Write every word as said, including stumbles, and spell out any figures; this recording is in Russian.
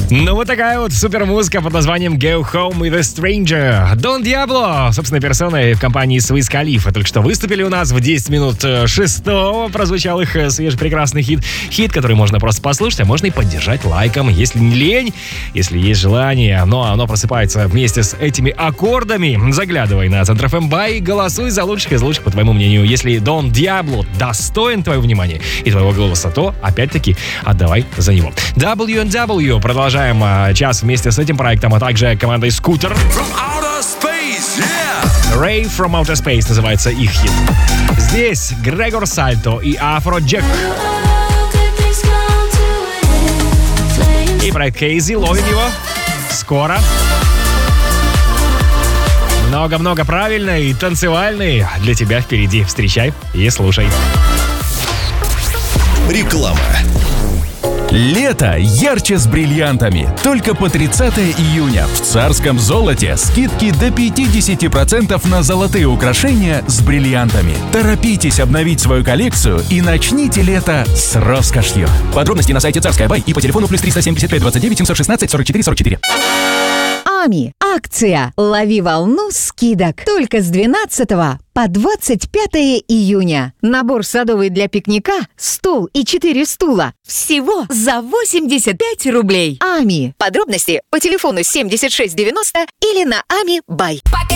Ну вот такая вот супер музыка под названием Go Home with a Stranger. Дон Диабло, собственно, персоной в компании Свиз Калифа. Только что выступили у нас в десять минут шестого. Прозвучал их свежий прекрасный хит. Хит, который можно просто послушать, а можно и поддержать лайком, если не лень, если есть желание. Но оно просыпается вместе с этими аккордами. Заглядывай на Центр эф эм Бай и голосуй за лучших из лучших, по твоему мнению. Если Дон Диабло достоин твоего внимания и твоего голоса, то опять-таки отдавай за него. дабл ю энд дабл ю. Продолжаем час вместе с этим проектом, а также командой Scooter. Ray from Outer Space называется их хит. Здесь Грегор Сальто и Афроджек. И проект Кейзи, ловим его. Скоро. Много-много правильной и танцевальной для тебя впереди. Встречай и слушай. Реклама. Лето ярче с бриллиантами. Только по тридцатое июня в Царском золоте скидки до пятьдесят процентов на золотые украшения с бриллиантами. Торопитесь обновить свою коллекцию и начните лето с роскошью. Подробности на сайте Царская Бай и по телефону плюс триста семьдесят пять двадцать девять семьсот шестнадцать сорок четыре сорок четыре. Ами. Акция «Лови волну скидок» только с двенадцатого по двадцать пятое июня. Набор садовый для пикника, стол и четыре стула. Всего за восемьдесят пять рублей. Ами. Подробности по телефону семьдесят шесть девяносто или на Ами Бай.